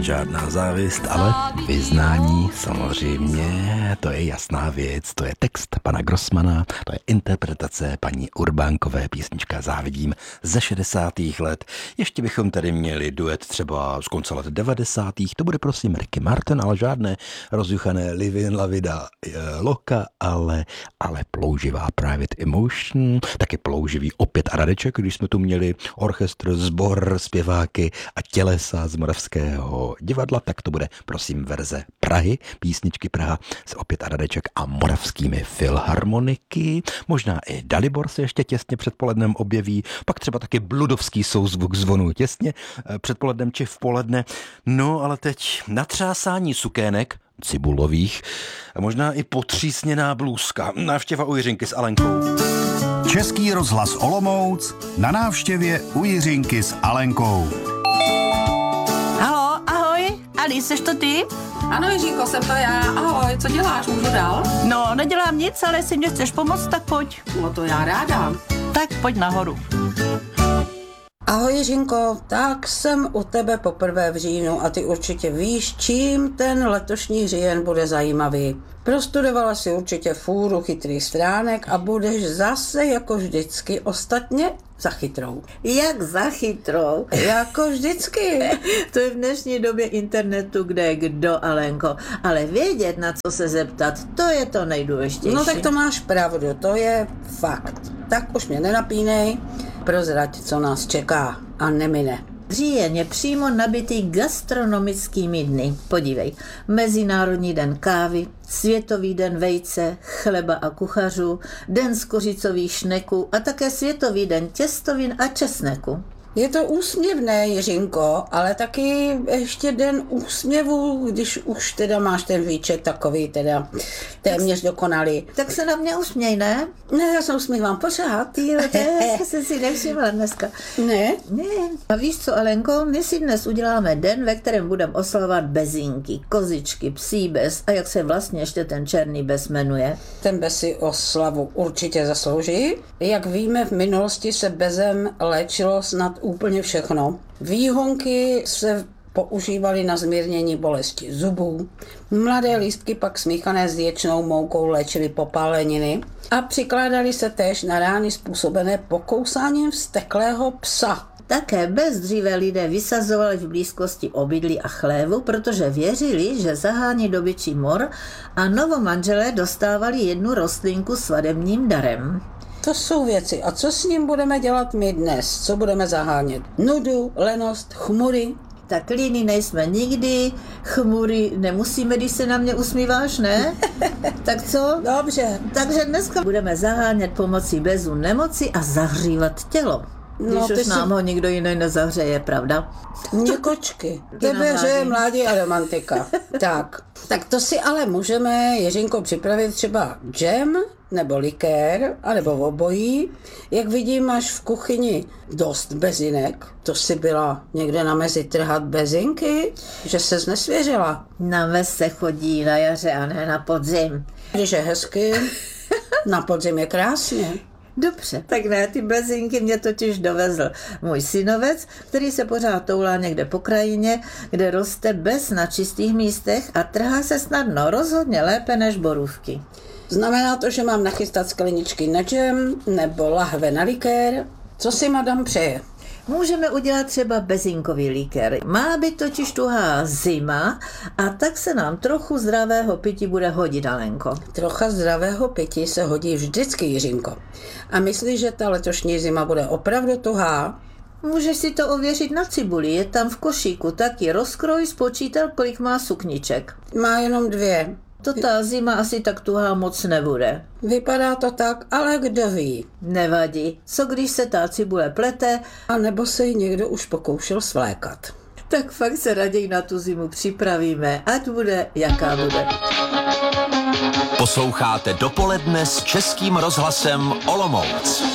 žádná závist, ale vyznání samozřejmě, to je jasná věc, to je text pana Grossmana, to je interpretace paní Urbánkové, písnička Závidím ze 60. let. Ještě bychom tady měli duet třeba z konce let 90. To bude prosím Ricky Martin, ale žádné rozjuchané Livin La Vida Loca, ale plouživá Private Emotion, taky plouživý opět a Radeček, když jsme tu měli orchestr, sbor, zpěváky a tělesa z Moravského divadla, tak to bude prosím verze Prahy, písničky Praha s opět a Radeček a moravskými filharmoniky. Možná i Dalibor se ještě těsně před polednem objeví, pak třeba taky bludovský souzvuk zvonu těsně před polednem či v poledne. No ale teď natřásání sukének cibulových a možná i potřísněná blůzka. Návštěva u Jiřinky s Alenkou. Český rozhlas Olomouc na návštěvě u Jiřinky s Alenkou. Halo, ahoj, Ali, seš to ty? Ano, Jiřinko, jsem to já. Ahoj, co děláš, můžu dál? No, nedělám nic, ale jestli mě chceš pomoct, tak pojď. No to já ráda. Tak pojď nahoru. Ahoj Jiřinko, tak jsem u tebe poprvé v říjnu a ty určitě víš, čím ten letošní říjen bude zajímavý. Prostudovala si určitě fůru chytrých stránek a budeš zase jako vždycky ostatně za chytrou. Jak za chytrou? Jako vždycky. To je v dnešní době internetu kde kdo, Alenko. Ale vědět, na co se zeptat, to je to nejdůležitější. No tak to máš pravdu, to je fakt. Tak už mě nenapínej, prozrať, co nás čeká a nemine. Říjen je přímo nabitý gastronomickými dny. Podívej, Mezinárodní den kávy, Světový den vejce, chleba a kuchařů, Den skořicových šneků a také Světový den těstovin a česneku. Je to úsměvné, Jiřinko, ale taky ještě den úsměvu, když už teda máš ten výčet takový teda téměř dokonalý. Tak se na mě usměj, ne? Ne, já se usmívám pořád. Jo, to jsem si nevšimla dneska. Ne? Ne. A víš co, Alenko, my si dnes uděláme den, ve kterém budeme oslavovat bezinky, kozičky, psí bez a jak se vlastně ještě ten černý bez jmenuje. Ten bez si oslavu určitě zaslouží. Jak víme, v minulosti se bezem léčilo snad úplně všechno. Výhonky se používaly na zmírnění bolesti zubů. Mladé lístky pak smíchané s ječnou moukou léčily popáleniny a přikládaly se též na rány způsobené pokousáním vzteklého psa. Také bez dříve lidé vysazovali v blízkosti obydlí a chlévu, protože věřili, že zahání dobyčí mor a novomanželé dostávali jednu rostlinku svadebním darem. To jsou věci. A co s ním budeme dělat my dnes? Co budeme zahánět? Nudu, lenost, chmury? Tak líní nejsme nikdy, chmury nemusíme, když se na mě usmíváš, ne? Tak co? Dobře. Takže dneska budeme zahánět pomocí bezu nemoci a zahřívat tělo. Když už nám ho nikdo jiný nezahřeje, pravda? Měkočky. Tebe hřeje mládí a romantika. Tak to si ale můžeme, Jiřinko, připravit třeba džem, nebo likér, anebo obojí. Jak vidím, máš v kuchyni dost bezinek. To si byla někde na mezi trhat bezinky, že ses nesvěřila. Na mes se chodí na jaře a ne na podzim. Když je hezky, na podzim je krásně. Dobře, tak ne, ty bezinky mě totiž dovezl můj synovec, který se pořád toulá někde po krajině, kde roste bez na čistých místech a trhá se snadno, rozhodně lépe než borůvky. Znamená to, že mám nachystat skleničky na džem nebo lahve na likér? Co si madam přeje? Můžeme udělat třeba bezinkový likér. Má být totiž tuhá zima a tak se nám trochu zdravého pití bude hodit, Alenko. Trocha zdravého pití se hodí vždycky, Jiřinko. A myslíš, že ta letošní zima bude opravdu tuhá? Můžeš si to ověřit na cibuli, je tam v košíku, taky rozkroj, spočítal, kolik má sukniček. Má jenom 2. To ta zima asi tak tuhá moc nebude. Vypadá to tak, ale kdo ví. Nevadí. Co když se ta cibule plete? A nebo se ji někdo už pokoušel svlékat. Tak fakt se raději na tu zimu připravíme, ať bude, jaká bude. Posloucháte Dopoledne s Českým rozhlasem Olomouc.